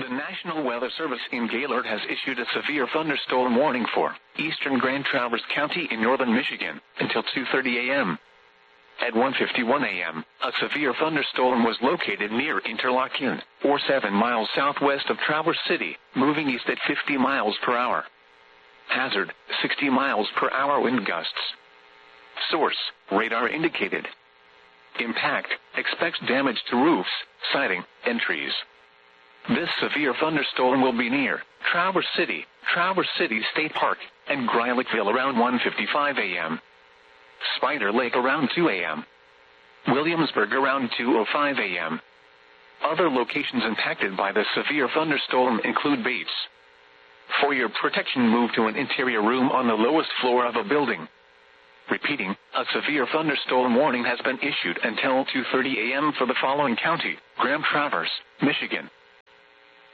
The National Weather Service in Gaylord has issued a severe thunderstorm warning for eastern Grand Traverse County in northern Michigan until 2:30 a.m. At 1:51 a.m., a severe thunderstorm was located near Interlochen, or 7 miles southwest of Traverse City, moving east at 50 miles per hour. Hazard, 60 miles per hour wind gusts. Source, radar indicated. Impact, expects damage to roofs, siding, and trees. This severe thunderstorm will be near Traverse City State Park, and Greilickville around 1:55 a.m. Spider Lake around 2 a.m. Williamsburg around 2:05 a.m. Other locations impacted by the severe thunderstorm include Bates. For your protection, move to an interior room on the lowest floor of a building. Repeating, a severe thunderstorm warning has been issued until 2:30 a.m. for the following county: Grand Traverse, Michigan,